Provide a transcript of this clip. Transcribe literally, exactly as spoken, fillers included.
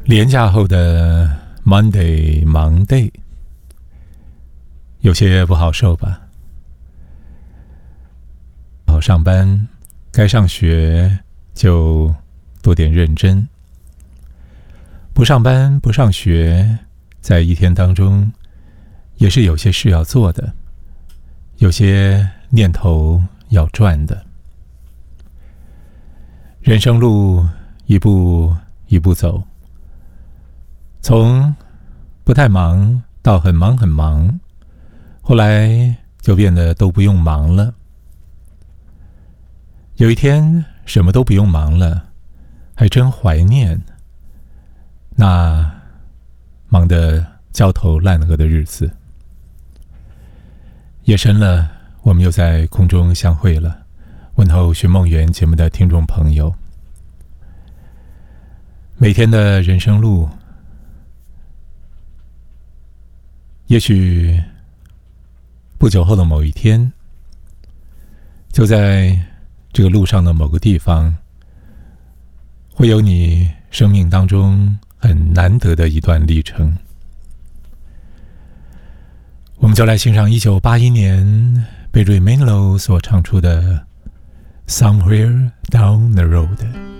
连假后的 Monday Monday 有些不好受吧？好上班，该上学就多点认真；不上班不上学，在一天当中也是有些事要做的，有些念头要转的。人生路一步一步走，从不太忙到很忙很忙，后来就变得都不用忙了。有一天什么都不用忙了，还真怀念那忙得焦头烂额的日子。夜深了，我们又在空中相会了。问候寻梦园节目的听众朋友，每天的人生路，也许不久后的某一天，就在这个路上的某个地方，会有你生命当中很难得的一段历程。我们就来欣赏一九八一年被瑞 Manilow 所唱出的 Somewhere Down the Road。